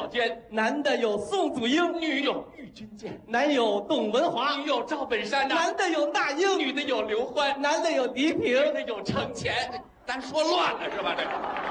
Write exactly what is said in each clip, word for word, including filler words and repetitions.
小娟， 男的有宋祖英， 女有郁钧剑， 男有董文华， 女有赵本山呐， 男的有那英， 女的有刘欢， 男的有狄女平， 的有程前。咱说乱了是吧？这个。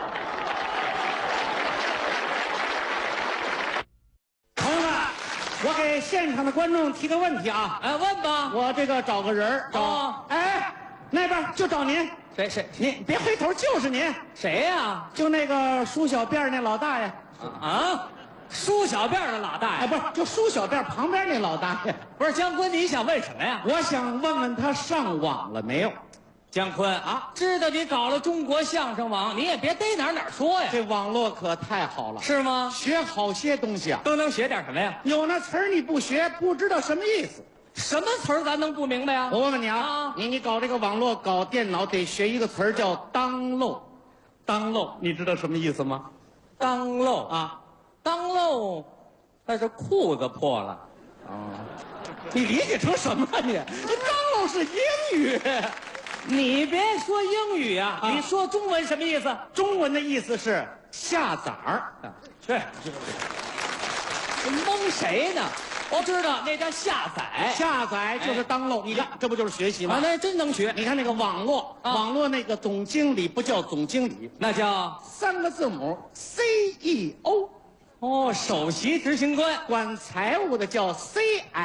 朋友们，我给现场的观众提个问题啊， 哎，问吧。 我这个找个人儿找， 哦哎，那边就找您， 谁谁您别回头，就是您， 谁呀？ 就那个梳小辫儿那老大爷， 啊，梳小辫儿的老大哎， 爷。 不是，就梳小辫儿旁边那老大爷。 不是姜昆，你想问什么呀？ 我想问问他上网了没有？ 姜昆啊，知道你搞了中国相声网，你也别逮哪儿哪儿说呀， 这网络可太好了， 是吗？ 学好些东西啊。 都能学点什么呀？ 有那词儿你不学，不知道什么意思。 什么词儿咱能不明白呀？ 我问问你啊， 啊你你搞这个网络，搞电脑得学一个词儿叫当漏，当漏，你知道什么意思吗？ 当漏啊， 啊， 当漏，那是裤子破了。 你理解成什么啊你？这当漏是英语， 你别说英语啊， 啊你说中文什么意思？ 中文的意思是下崽儿。 去，蒙谁呢？我知道那叫下载。 下载就是当漏，你看这不就是学习啊， 吗？ 那真能学。 你看那个网络， 啊网络那个总经理不叫总经理， 那叫三个字母 C E O， 哦，首席执行官。 管财务的叫 C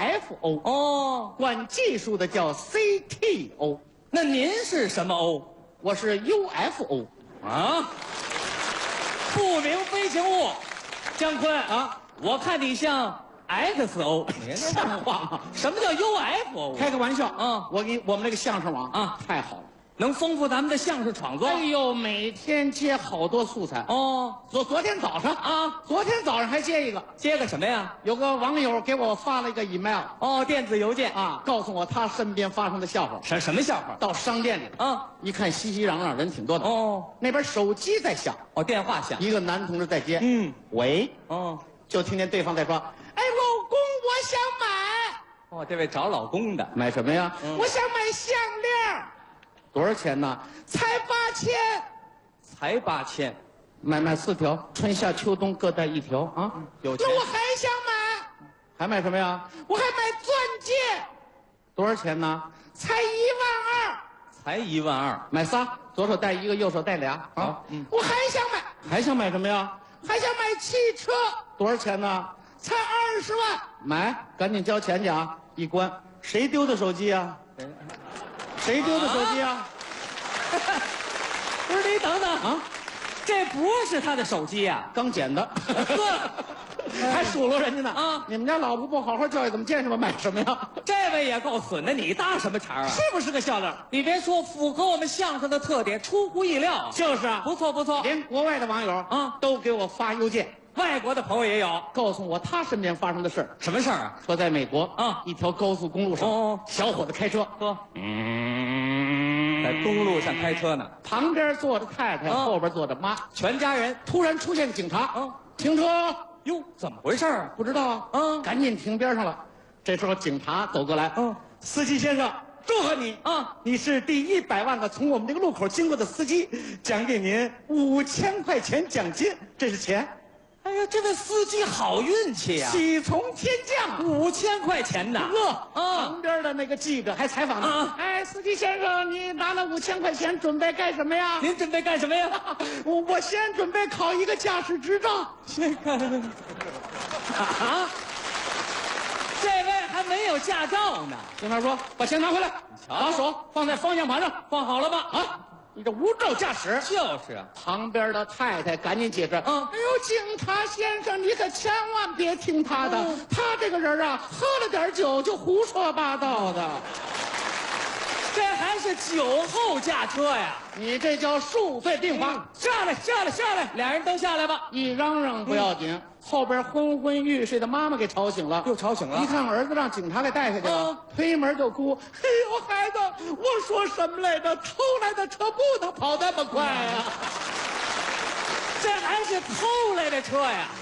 F O， 哦， 管技术的叫 C T O， 那您是什么 O 我是 U F O。 啊？不明飞行物，姜昆啊，我看你像 X O， 像话吗？ 什么叫 U F O？ 开个玩笑啊我给你我们这个相声网啊太好了， 能丰富咱们的相声创作。 哎呦，每天接好多素材。 哦， 昨昨天早上啊， 昨天早上还接一个， 接个什么呀？ 有个网友给我发了一个 email 哦，电子邮件。 啊，告诉我他身边发生的笑话。 什什么笑话？ 到商店里啊， 一看熙熙攘攘，人挺多的。 哦那边手机在响， 哦，电话响。 一个男同志在接。 嗯， 喂， 哦就听见对方在说：“哎，老公，我想买， 哦，这位找老公的。 买什么呀？ 嗯我想买项链，多少钱呢？才八千， 才八千， 买买四条，春夏秋冬各带一条啊。 有钱那我还想买，还买什么呀？我还买钻戒，多少钱呢？才一万二， 才一万二。 买仨，左手带一个，右手带俩啊好。嗯我还想买，还想买什么呀？还想买汽车，多少钱呢？才二十万，买，赶紧交钱去啊！一关，谁丢的手机啊？谁丢的手机啊？ 不是你等等啊， 这不是他的手机呀、 刚捡的， 呵， 还数落人家呢啊你们家老婆不好好教育，怎么见什么买什么呀？ 这位也够损的，你搭什么茬啊？ 是不是个笑料？ 你别说，符合我们相声的特点，出乎意料。 就是啊， 不错不错， 连国外的网友啊都给我发邮件， 外国的朋友也有。 告诉我他身边发生的事儿。 什么事儿啊？ 说在美国啊一条高速公路上， 哦小伙子开车， 哥， 嗯， 在公路上开车呢， 旁边坐着太太， 啊后边坐着妈。 全家人。 突然出现警察， 啊停车， 哟，怎么回事啊？ 不知道啊， 啊赶紧停边上了。这时候警察走过来， 嗯司机先生，祝贺你啊！ 你是第一百万个从我们这个路口经过的司机，奖给您五千块钱奖金，这是钱， 哎呀，这位司机好运气呀、 喜从天降。 五千块钱呐！ 呵， 啊旁边的那个记者还采访呢。 啊哎，司机先生，你拿了五千块钱准备干什么呀？ 您准备干什么呀？ 我我先准备考一个驾驶执照。 先看啊，这位还没有驾照呢， 警察说：“把钱拿回来，把手放在方向盘上放好了吧？ 啊！你这无照驾驶。” 就是啊， 旁边的太太赶紧解释：“ 嗯哎呦，警察先生，你可千万别听他的， 嗯他这个人啊，喝了点酒就胡说八道的。 这还是酒后驾车呀！ 你这叫数罪并罚。 下来，下来，下来，俩人都下来吧。 一嚷嚷不要紧，后边昏昏欲睡的妈妈给吵醒了， 又吵醒了一看儿子让警察给带下去了， 嗯推门就哭：“哎呦，孩子，我说什么来着？偷来的车不能跑那么快啊！” 这还是偷来的车呀！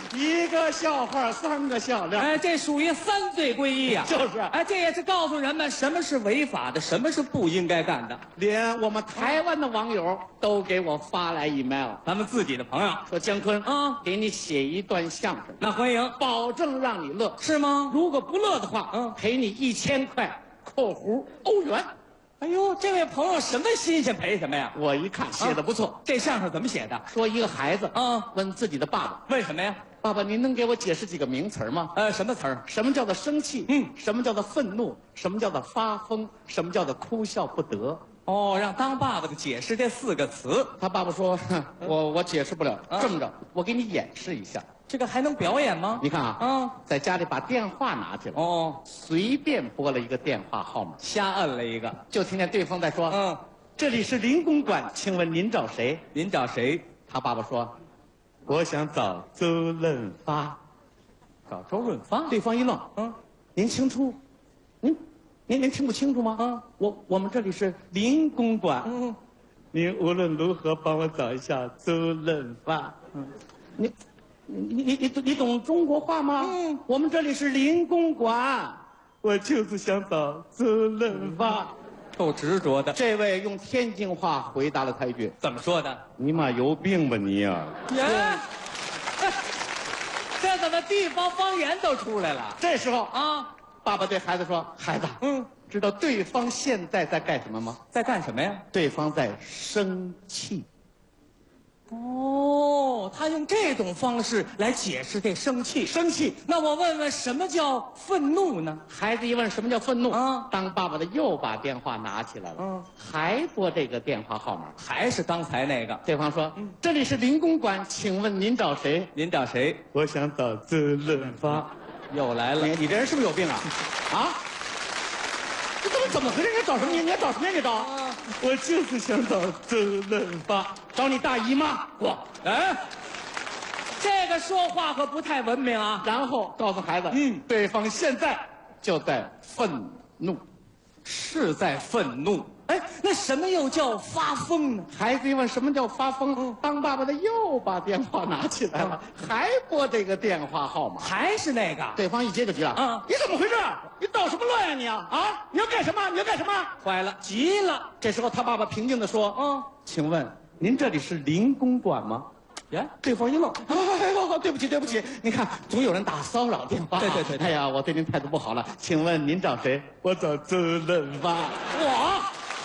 一个笑话三个笑料， 哎，这属于三罪归一呀、 就是哎，这也是告诉人们什么是违法的，什么是不应该干的。 连我们台湾的网友都给我发来 email， 咱们自己的朋友， 说姜昆啊给你写一段相声， 那欢迎， 保证让你乐， 是吗？ 如果不乐的话， 嗯赔你一千块（括弧欧元哎呦，这位朋友什么新鲜赔什么呀）。？ 我一看写的不错， 这相声怎么写的？ 说一个孩子啊问自己的爸爸为什么呀？：“ 爸爸，您能给我解释几个名词儿吗？ 呃，什么词儿？ 什么叫做生气？ 嗯什么叫做愤怒？什么叫做发疯？什么叫做哭笑不得？” 哦，让当爸爸的解释这四个词， 他爸爸说：“哼我我解释不了， 啊这么着，我给你演示一下。 这个还能表演吗？ 你看啊， 啊， 在家里把电话拿起来， 哦， 随便拨了一个电话号码， 瞎摁了一个。 就听见对方在说：‘ 嗯， 这里是林公馆，请问您找谁您找谁？’ 他爸爸说：‘我想找周润发。’ 找周润发。 对方一愣， 嗯， 您清楚？您您您听不清楚吗？ 嗯， 我我们这里是林公馆， 嗯， 您无论如何帮我找一下周润发。嗯，你你你你你懂中国话吗？ 嗯， 我们这里是林公馆，我就是想找周润发。 够执着的。 这位用天津话回答了他一句怎么说的？：“ 你妈有病吧你呀、 耶，哎这怎么地方方言都出来了？ 这时候， 啊， 爸爸对孩子说：“孩子， 嗯， 知道对方现在在干什么吗？ 在干什么呀？ 对方在生气。 哦，他用这种方式来解释这生气。 生气。 那我问问，什么叫愤怒呢？ 孩子一问什么叫愤怒， 啊当爸爸的又把电话拿起来了， 嗯还拨这个电话号码。 还是刚才那个？ 对方说：“这里是林公馆，请问您找谁您找谁？？” 我想找周润发。 又来了你。你这人是不是有病啊？啊？这怎么怎么回事？你找什么？你你要找什么呀？你找？我就是想找周润发，找你大姨妈。我， 哎，这个说话可不太文明啊！ 然后告诉孩子， 嗯对方现在就在愤怒。 是在愤怒。哎，那什么又叫发疯呢？ 孩子一问什么叫发疯，当爸爸的又把电话拿起来了，还拨这个电话号码。 还是那个？ 对方一接就急了， 嗯你怎么回事？你捣什么乱呀你啊？啊，你要干什么？你要干什么？ 坏了，急了。 这时候他爸爸平静地说， 嗯， 请问您这里是林公馆吗？ 耶， 对方一愣，哎呦，对不起，对不起，您看总有人打骚扰电话。 对对对对哎呀，我对您态度不好了，请问您找谁？我找周润发。 我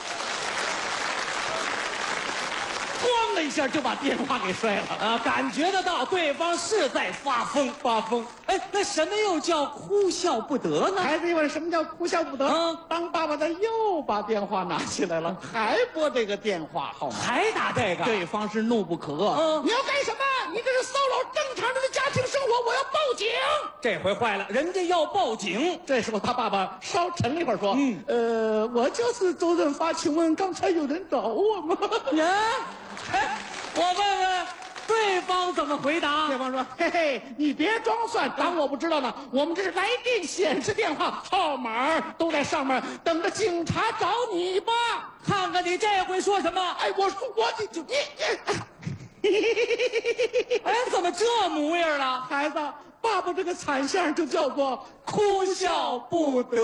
咣的一下就把电话给摔了。 啊，感觉得到对方是在发疯。 发疯。 哎，那什么又叫哭笑不得呢？ 孩子一问什么叫哭笑不得， 嗯当爸爸的又把电话拿起来了，还拨这个电话号码。 还打这个？ 对方是怒不可遏。 嗯你要干什么？你这是骚扰正常人的家庭生活，我要报警。 这回坏了，人家要报警。 这时候他爸爸稍沉了一会儿说：“ 嗯呃，我就是周润发，请问刚才有人找我吗？” 呀，哎，我问问对方怎么回答？ 对方说：“嘿嘿，你别装蒜，当我不知道呢。我们这是来电显示电话，号码都在上面，等着警察找你吧。” 看看你这回说什么？ 哎，我说我你你你， 哎，怎么这模样了？ 孩子，爸爸这个惨相就叫做哭笑不得。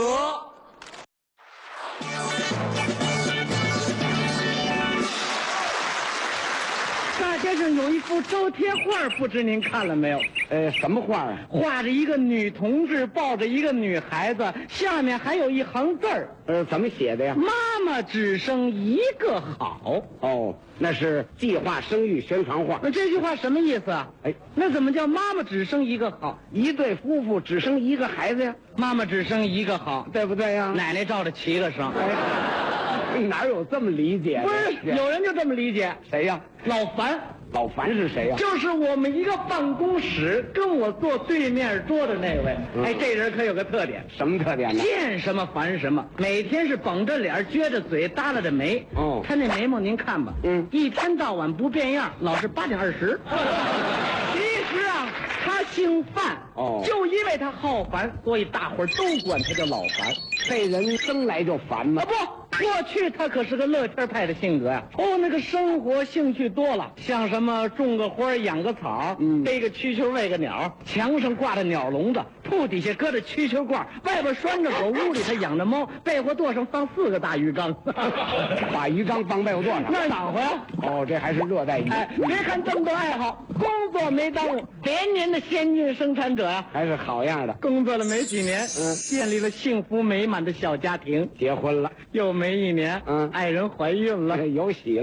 大街上有一幅招贴画，不知您看了没有？ 呃，什么画啊？ 画着一个女同志抱着一个女孩子，下面还有一行字儿： 呃，怎么写的呀？ 妈妈只生一个好。 哦，那是计划生育宣传画。 那这句话什么意思啊？ 哎， 那怎么叫妈妈只生一个好？ 一对夫妇只生一个孩子呀， 妈妈只生一个好， 对不对呀？ 奶奶照着七个生。 哎，哪有这么理解的？ 不是，有人就这么理解。 谁呀？ 老樊， 老樊是谁呀？ 就是我们一个办公室跟我坐对面桌的那位。 嗯哎，这人可有个特点， 什么特点呢？ 见什么烦什么，每天是绷着脸、撅着嘴、耷拉着眉。 哦他那眉毛您看吧， 嗯一天到晚不变样，老是八点二十。其实啊，他姓范， 哦就因为他好烦，所以大伙儿都管他叫老樊。 这人生来就烦吗啊？不， 过去他可是个乐天派的性格呀、哦，那个生活兴趣多了，像什么种个花、养个草， 嗯逮个蛐蛐、喂个鸟，墙上挂着鸟笼子，铺底下搁着蛐蛐罐，外边拴着狗，屋里他养着猫，被窝垛上放四个大鱼缸， 把鱼缸放被窝垛上， 那暖和呀。 哦，这还是热带鱼， 哎，别看这么多爱好，工作没耽误，连年的先进生产者呀、 还是好样的。 工作了没几年， 嗯建立了幸福美满的小家庭。 结婚了， 又没一年， 嗯爱人怀孕了。 有喜了。